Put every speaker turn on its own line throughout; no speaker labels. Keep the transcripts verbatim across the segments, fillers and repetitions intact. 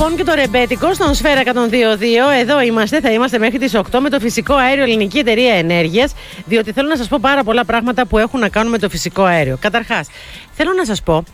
λοιπόν και το ρεμπέτικο στον Σφαίρα εκατόν δύο κόμμα δύο. Εδώ είμαστε, θα είμαστε μέχρι τις οκτώ με το φυσικό αέριο Ελληνική Εταιρεία Ενέργειας, διότι θέλω να σας πω πάρα πολλά πράγματα που έχουν να κάνουν με το φυσικό αέριο. Καταρχάς, θέλω να σας πω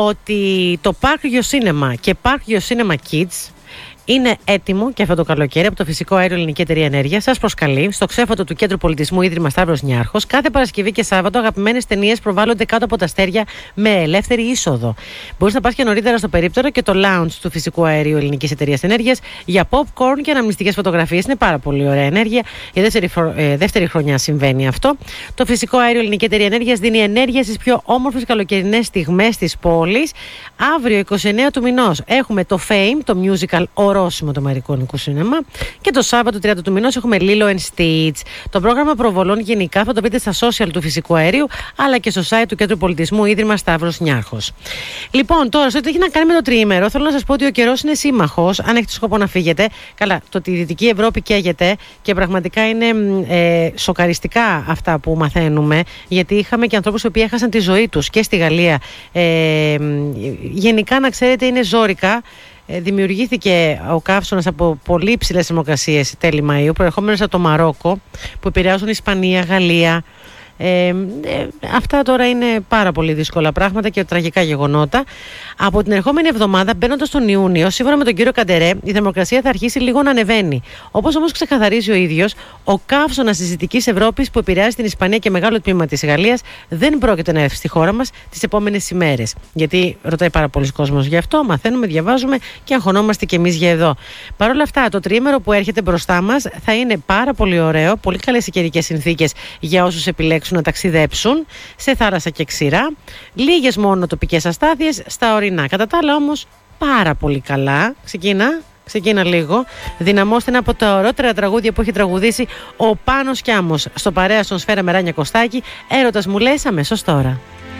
ότι το Park Your Cinema και Park Your Cinema Kids είναι έτοιμο και αυτό το καλοκαίρι από το Φυσικό Αέριο Ελληνική Εταιρεία Ενέργειας. Σας προσκαλεί στο ξέφωτο του Κέντρου Πολιτισμού Ίδρυμα Σταύρος Νιάρχος. Κάθε Παρασκευή και Σάββατο αγαπημένες ταινίες προβάλλονται κάτω από τα αστέρια με ελεύθερη είσοδο. Μπορείς να πας και νωρίτερα στο περίπτερο και το lounge του Φυσικού Αερίου Ελληνικής Εταιρείας Ενέργειας για popcorn και αναμνηστικές φωτογραφίες. Είναι πάρα πολύ ωραία ενέργεια. Για δεύτερη, φρο... ε, δεύτερη χρονιά συμβαίνει αυτό. Το Φυσικό Αέριο Ελληνική Εταιρεία Ενέργειας δίνει ενέργεια στις πιο όμορφες καλοκαιρινές στιγμές της πόλης. Αύριο, είκοσι εννέα του μηνός, έχουμε το Fame, το musical ορόσημο του Αμερικανικού σινεμά. Και το Σάββατο, τριάντα του μηνός, έχουμε Lilo and Stitch. Το πρόγραμμα προβολών γενικά θα το βρείτε στα social του Φυσικού Αερίου, αλλά και στο site του Κέντρου Πολιτισμού Ίδρυμα Σταύρος Νιάρχος. Λοιπόν, τώρα, σε ό,τι έχει να κάνει με το τριήμερο, θέλω να σας πω ότι ο καιρός είναι σύμμαχος. Αν έχετε σκοπό να φύγετε, καλά, το ότι η Δυτική Ευρώπη καίγεται και πραγματικά είναι ε, σοκαριστικά αυτά που μαθαίνουμε, γιατί είχαμε και ανθρώπους που έχασαν τη ζωή τους και στη Γαλλία. Ε, γενικά, να ξέρετε, είναι ζόρικα. Δημιουργήθηκε ο καύσωνας από πολύ υψηλές θερμοκρασίες τέλη Μαΐου, προερχόμενος από το Μαρόκο, που επηρεάζουν Ισπανία, Γαλλία. Ε, ε, αυτά τώρα είναι πάρα πολύ δύσκολα πράγματα και τραγικά γεγονότα. Από την ερχόμενη εβδομάδα, μπαίνοντας τον Ιούνιο, σύμφωνα με τον κύριο Καντερέ, η θερμοκρασία θα αρχίσει λίγο να ανεβαίνει. Όπως όμως ξεκαθαρίζει ο ίδιος, ο καύσωνας της Δυτικής Ευρώπης που επηρεάζει την Ισπανία και μεγάλο τμήμα της Γαλλίας δεν πρόκειται να έρθει στη χώρα μας τις επόμενες ημέρες. Γιατί ρωτάει πάρα πολλοί κόσμος γι' αυτό, μαθαίνουμε, διαβάζουμε και αγχωνόμαστε κι εμείς για εδώ. Παρ' όλα αυτά, το τριήμερο που έρχεται μπροστά μας θα είναι πάρα πολύ ωραίο, πολύ καλές οι καιρικές συνθήκες για όσους επιλέξουν να ταξιδέψουν σε θάλασσα και ξηρά. Λίγες μόνο τοπικές αστάθειες στα ορεινά. Κατά τα άλλα όμως πάρα πολύ καλά. Ξεκίνα, ξεκίνα λίγο. Δυναμώστε ένα από τα ωραίτερα τραγούδια που έχει τραγουδήσει ο Πάνος Κιάμος στο παρέα στον Σφαίρα Μεράνια Κωστάκη. Έρωτας μου λες αμέσως τώρα.